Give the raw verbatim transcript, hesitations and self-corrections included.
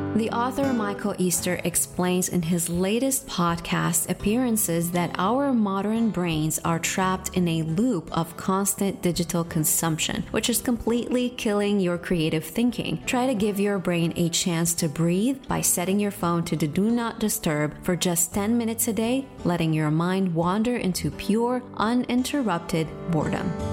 The author Michael Easter explains in his latest podcast appearances that our modern brains are trapped in a loop of constant digital consumption, which is completely killing your creative thinking. Try to give your brain a chance to breathe by setting your phone to the do not disturb for just ten minutes a day, letting your mind wander into pure, uninterrupted boredom.